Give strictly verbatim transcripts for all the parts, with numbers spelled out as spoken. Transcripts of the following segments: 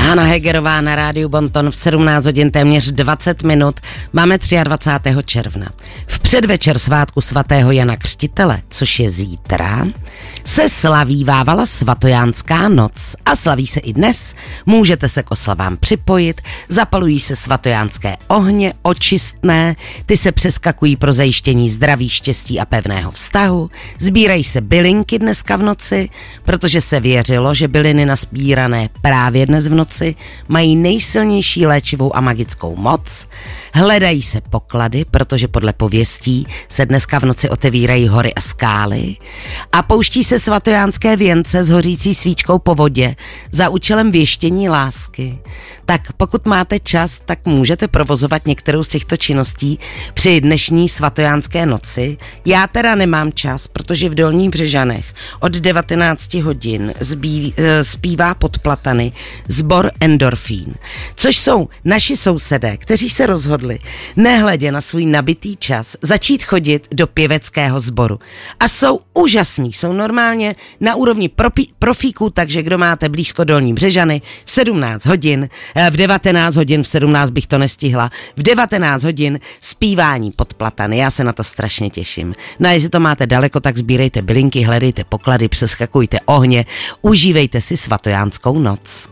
Hana Hegerová na rádiu Bonton v sedmnáct hodin téměř dvacet minut. Máme dvacátého třetího června. V předvečer svátku svatého Jana Křtitele, což je zítra, se slaví Vávala svatojánská noc a slaví se i dnes. Můžete se k oslavám připojit, zapalují se svatojánské ohně, očistné, ty se přeskakují pro zajištění zdraví, štěstí a pevného vztahu, sbírají se bylinky dneska v noci, protože se věřilo, že byliny nasbírané právě dnes v noci mají nejsilnější léčivou a magickou moc, hledají se poklady, protože podle pověstí se dneska v noci otevírají hory a skály a pouští se svatojánské věnce s hořící svíčkou po vodě za účelem věštění lásky. Tak pokud máte čas, tak můžete provozovat některou z těchto činností při dnešní svatojánské noci. Já teda nemám čas, protože v Dolních Břežanech od devatenáct hodin zbý, zpívá pod platany sbor Endorfín, což jsou naši sousedé, kteří se rozhodli nehledě na svůj nabitý čas začít chodit do pěveckého sboru. A jsou úžasní, jsou normálně na úrovni profi, profíků, takže kdo máte blízko Dolní Břežany v sedmnáct hodin, v devatenáct hodin, v sedmnáct bych to nestihla, v devatenáct hodin zpívání pod platany. Já se na to strašně těším. No a jestli to máte daleko, tak sbírejte bylinky, hledejte poklady, přeskakujte ohně, užívejte si svatojánskou noc.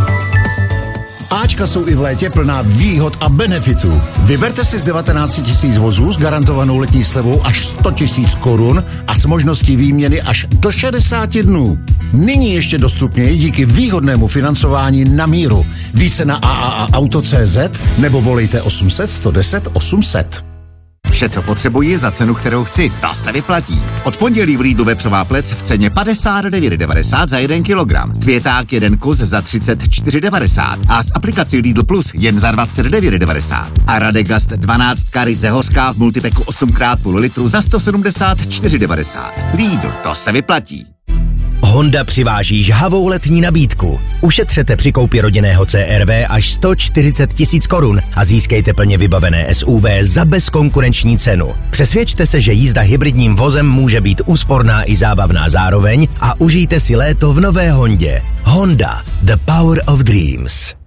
Ačka jsou i v létě plná výhod a benefitů. Vyberte si z devatenáct tisíc vozů s garantovanou letní slevou až sto tisíc korun a s možností výměny až do šedesát dnů. Nyní ještě dostupněji díky výhodnému financování na míru. Více na a a a auto tečka cé zet nebo volejte osm set, sto deset, osm set. Vše, co potřebuji za cenu, kterou chci, to se vyplatí. Od pondělí v Lidlu vepřová plec v ceně padesát devět devadesát za jeden kilogram. Květák jeden kus za třicet čtyři devadesát a s aplikací Lidl Plus jen za dvacet devět devadesát. A Radegast dvanáct ryze hořká v multipeku osm krát půl litru za sto sedmdesát čtyři devadesát. Lidl, to se vyplatí. Honda přiváží žhavou letní nabídku. Ušetřete při koupi rodinného C R V až sto čtyřicet tisíc korun a získejte plně vybavené S U V za bezkonkurenční cenu. Přesvědčte se, že jízda hybridním vozem může být úsporná i zábavná zároveň a užijte si léto v nové Hondě. Honda, the power of dreams.